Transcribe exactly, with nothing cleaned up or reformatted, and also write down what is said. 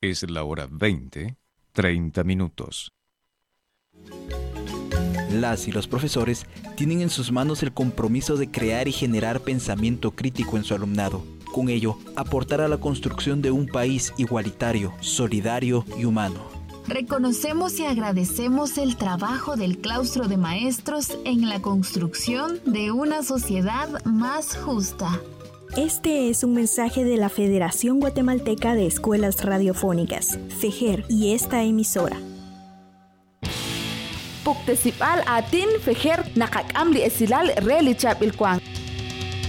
Es la hora veinte, treinta minutos. Las y los profesores tienen en sus manos el compromiso de crear y generar pensamiento crítico en su alumnado. Con ello, aportar a la construcción de un país igualitario, solidario y humano. Reconocemos y agradecemos el trabajo del claustro de maestros en la construcción de una sociedad más justa. Este es un mensaje de la Federación Guatemalteca de Escuelas Radiofónicas, FEGER, y esta emisora. Puktesipal atin FEGER nakakam li esilal reli chapilkwang.